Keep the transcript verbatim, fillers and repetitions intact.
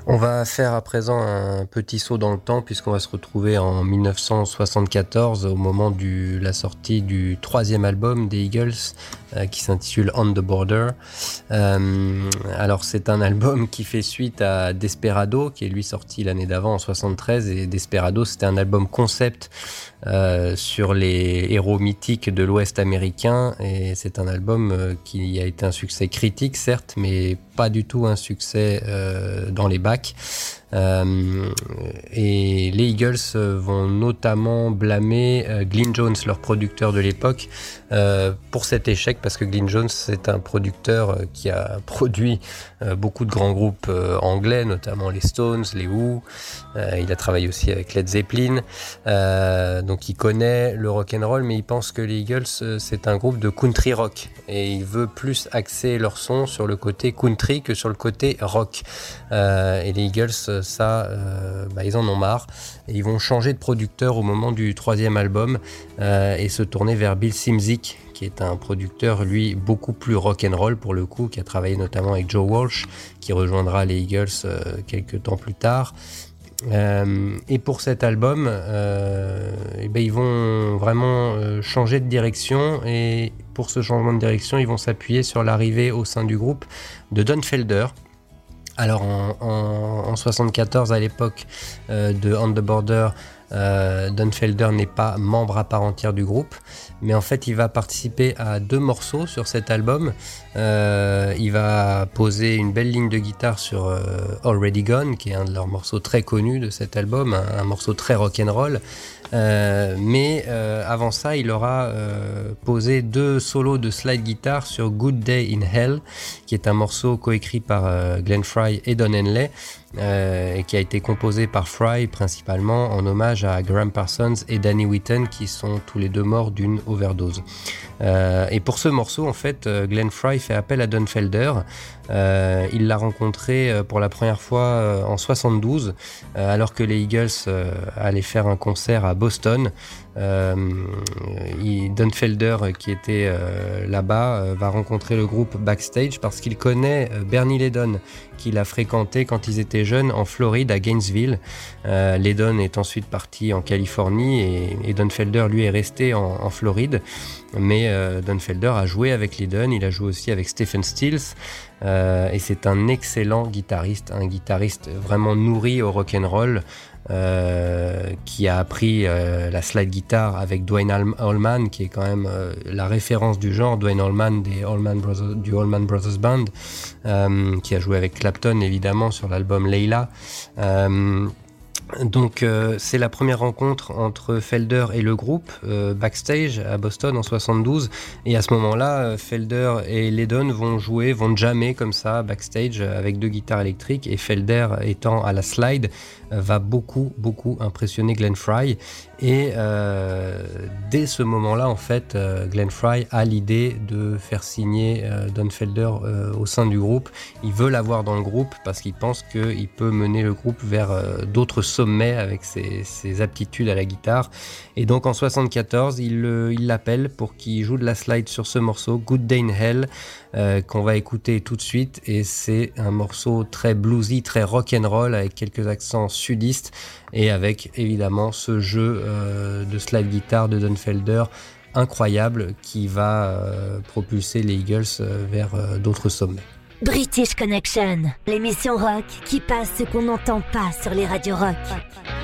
On va faire à présent un petit saut dans le temps puisqu'on va se retrouver en dix-neuf cent soixante-quatorze au moment de la sortie du troisième album des Eagles euh, qui s'intitule On the Border. Euh, alors c'est un album qui fait suite à Desperado qui est lui sorti l'année d'avant en soixante-treize, et Desperado c'était un album concept euh, sur les héros mythiques de l'Ouest américain, et c'est un album euh, qui a été un succès critique certes, mais pas du tout un succès euh, dans les bacs. Euh, et les Eagles vont notamment blâmer euh, Glyn Johns, leur producteur de l'époque, euh, pour cet échec, parce que Glyn Johns c'est un producteur euh, qui a produit euh, beaucoup de grands groupes euh, anglais, notamment les Stones, les Who. Euh, il a travaillé aussi avec Led Zeppelin, euh, donc il connaît le rock'n'roll, mais il pense que les Eagles euh, c'est un groupe de country rock, et il veut plus axer leur son sur le côté country que sur le côté rock. Euh, et les Eagles, ça, euh, bah, ils en ont marre. Et ils vont changer de producteur au moment du troisième album euh, et se tourner vers Bill Szymczyk, qui est un producteur, lui, beaucoup plus rock'n'roll pour le coup, qui a travaillé notamment avec Joe Walsh, qui rejoindra les Eagles euh, quelques temps plus tard. Euh, et pour cet album, euh, et ben ils vont vraiment euh, changer de direction, et pour ce changement de direction, ils vont s'appuyer sur l'arrivée au sein du groupe de Don Felder. Alors en, en, en soixante-quatorze, à l'époque euh, de On the Border, euh, Don Felder n'est pas membre à part entière du groupe, mais en fait il va participer à deux morceaux sur cet album. Euh, il va poser une belle ligne de guitare sur euh, Already Gone, qui est un de leurs morceaux très connus de cet album, un, un morceau très rock'n'roll. Euh, mais euh, avant ça, il aura euh, posé deux solos de slide guitare sur Good Day in Hell, qui est un morceau coécrit par euh, Glenn Frey et Don Henley, euh, et qui a été composé par Frey principalement en hommage à Graham Parsons et Danny Whitten, qui sont tous les deux morts d'une overdose. Euh, et pour ce morceau, en fait, Glenn Frey fait appel à Don Felder. Euh, il l'a rencontré pour la première fois en soixante-douze, euh, alors que les Eagles euh, allaient faire un concert à Boston. Euh, il, Don Felder, qui était euh, là-bas, euh, va rencontrer le groupe backstage parce qu'il connaît euh, Bernie Leadon, qu'il a fréquenté quand ils étaient jeunes en Floride, à Gainesville. Euh, Leadon est ensuite parti en Californie, et, et Don Felder, lui, est resté en, en Floride. Mais euh, Don Felder a joué avec Leadon, il a joué aussi avec Stephen Stills, euh, et c'est un excellent guitariste, un guitariste vraiment nourri au rock'n'roll, euh, qui a appris euh, la slide guitar avec Duane Allman, qui est quand même euh, la référence du genre. Duane Allman des Allman Brothers, du Allman Brothers Band, euh, qui a joué avec Clapton évidemment sur l'album Layla. Euh, Donc euh, c'est la première rencontre entre Felder et le groupe euh, backstage à Boston en soixante-douze, et à ce moment-là, Felder et Leadon vont jouer, vont jammer comme ça backstage avec deux guitares électriques, et Felder, étant à la slide, va beaucoup beaucoup impressionner Glenn Frey, et euh, dès ce moment-là en fait euh, Glenn Frey a l'idée de faire signer euh, Don Felder euh, au sein du groupe. Il veut l'avoir dans le groupe parce qu'il pense qu'il peut mener le groupe vers euh, d'autres sommets avec ses, ses aptitudes à la guitare, et donc en soixante-quatorze il, euh, il l'appelle pour qu'il joue de la slide sur ce morceau Good Day in Hell, euh, qu'on va écouter tout de suite, et c'est un morceau très bluesy, très rock'n'roll avec quelques accents sudistes, et avec évidemment ce jeu euh, de slide guitare de Don Felder incroyable qui va euh, propulser les Eagles euh, vers euh, d'autres sommets. British Connection, l'émission rock qui passe ce qu'on n'entend pas sur les radios rock.